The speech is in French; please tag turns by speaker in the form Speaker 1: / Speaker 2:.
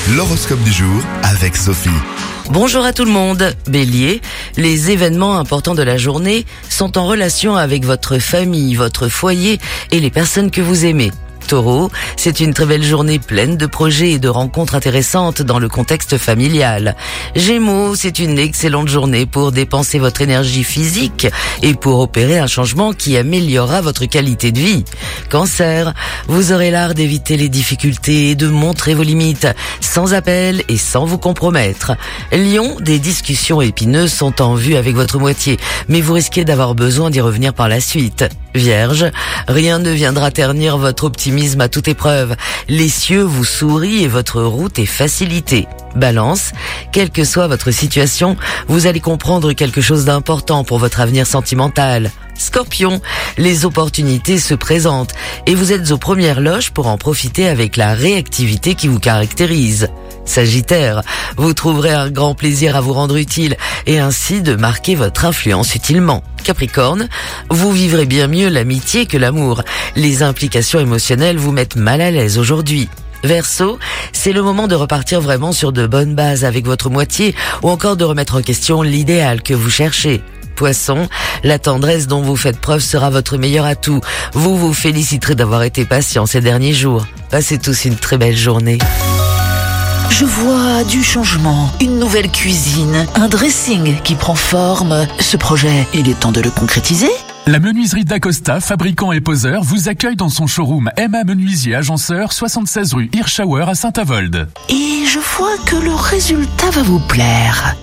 Speaker 1: L'horoscope du jour avec Sophie.
Speaker 2: Bonjour à tout le monde. Bélier, les événements importants de la journée sont en relation avec votre famille, votre foyer et les personnes que vous aimez. Taureau, c'est une très belle journée pleine de projets et de rencontres intéressantes dans le contexte familial. Gémeaux, c'est une excellente journée pour dépenser votre énergie physique et pour opérer un changement qui améliorera votre qualité de vie. Cancer, vous aurez l'art d'éviter les difficultés et de montrer vos limites, sans appel et sans vous compromettre. Lion, des discussions épineuses sont en vue avec votre moitié, mais vous risquez d'avoir besoin d'y revenir par la suite. Vierge, rien ne viendra ternir votre optimisme à toute épreuve. Les cieux vous sourient et votre route est facilitée. Balance, quelle que soit votre situation, vous allez comprendre quelque chose d'important pour votre avenir sentimental. Scorpion, les opportunités se présentent et vous êtes aux premières loges pour en profiter avec la réactivité qui vous caractérise. Sagittaire, vous trouverez un grand plaisir à vous rendre utile et ainsi de marquer votre influence utilement. Capricorne, vous vivrez bien mieux l'amitié que l'amour. Les implications émotionnelles vous mettent mal à l'aise aujourd'hui. Verseau, c'est le moment de repartir vraiment sur de bonnes bases avec votre moitié ou encore de remettre en question l'idéal que vous cherchez. Poisson, la tendresse dont vous faites preuve sera votre meilleur atout. Vous vous féliciterez d'avoir été patient ces derniers jours. Passez tous une très belle journée.
Speaker 3: Je vois du changement, une nouvelle cuisine, un dressing qui prend forme. Ce projet, il est temps de le concrétiser ?
Speaker 4: La menuiserie d'Acosta, fabricant et poseur, vous accueille dans son showroom Emma Menuisier Agenceur, 76 rue Hirschauer à Saint-Avold.
Speaker 3: Et je vois que le résultat va vous plaire.